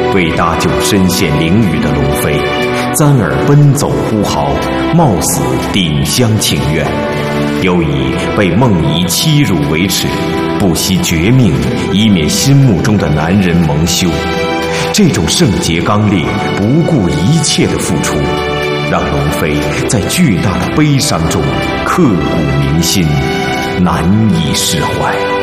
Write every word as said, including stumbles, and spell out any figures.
为搭救身陷囹圄的龙飞，簪耳奔走呼号，冒死顶香情愿，又以被梦遗欺辱为耻，不惜绝命，以免心目中的男人蒙羞。这种圣洁刚烈、不顾一切的付出，让龙飞在巨大的悲伤中刻骨铭心，难以释怀。